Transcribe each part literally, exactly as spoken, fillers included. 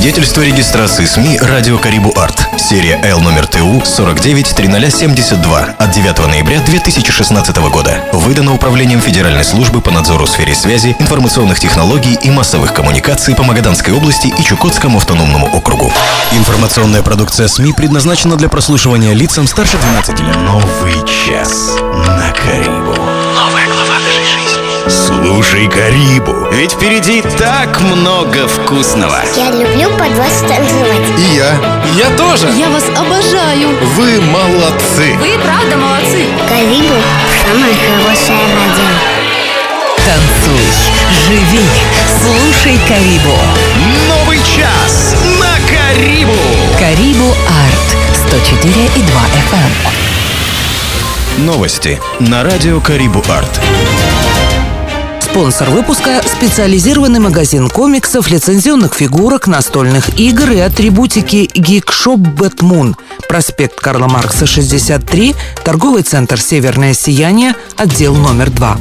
Свидетельство регистрации СМИ «Радио Карибу Арт». Серия Л номер Т У сорок девять триста семьдесят два от девятого ноября две тысячи шестнадцатого года. Выдано Управлением Федеральной службы по надзору в сфере связи, информационных технологий и массовых коммуникаций по Магаданской области и Чукотскому автономному округу. Информационная продукция СМИ предназначена для прослушивания лицам старше двенадцати лет. Новый час на Карибу. Новая глава нашей жизни. Слушай Карибу, ведь впереди так много вкусного. Я люблю под вас танцевать. И я. Я тоже. Я вас обожаю. Вы молодцы. Вы правда молодцы. Карибу – самое хорошее радио. Танцуй, живи, слушай Карибу. Новый час на Карибу. Карибу Арт сто четыре и два эф эм. Новости на радио Карибу Арт. Спонсор выпуска – специализированный магазин комиксов, лицензионных фигурок, настольных игр и атрибутики Geekshop Batmoon. Проспект Карла Маркса, шестьдесят три, торговый центр «Северное сияние», отдел номер два.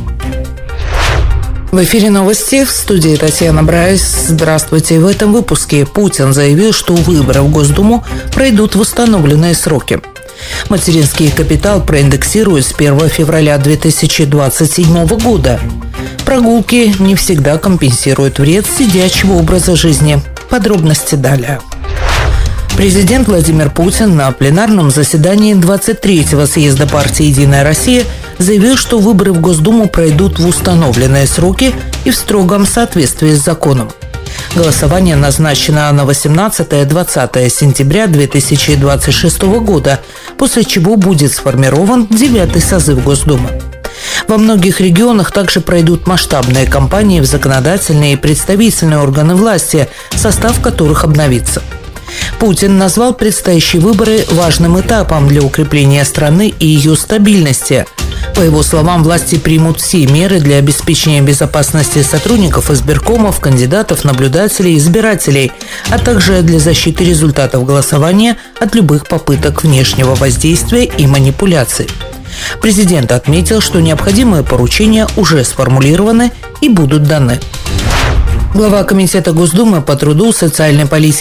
В эфире новости, в студии Татьяна Брайс. Здравствуйте. В этом выпуске Путин заявил, что выборы в Госдуму пройдут в установленные сроки. Материнский капитал проиндексируют с первого февраля две тысячи двадцать седьмого года. Прогулки не всегда компенсируют вред сидячего образа жизни. Подробности далее. Президент Владимир Путин на пленарном заседании двадцать третьего съезда партии «Единая Россия» заявил, что выборы в Госдуму пройдут в установленные сроки и в строгом соответствии с законом. Голосование назначено на восемнадцатое-двадцатое сентября две тысячи двадцать шестого года, после чего будет сформирован девятый созыв Госдумы. Во многих регионах также пройдут масштабные кампании в законодательные и представительные органы власти, состав которых обновится. Путин назвал предстоящие выборы важным этапом для укрепления страны и ее стабильности. По его словам, власти примут все меры для обеспечения безопасности сотрудников избиркомов, кандидатов, наблюдателей, избирателей, а также для защиты результатов голосования от любых попыток внешнего воздействия и манипуляций. Президент отметил, что необходимые поручения уже сформулированы и будут даны. Глава Комитета Госдумы по труду, социальной политике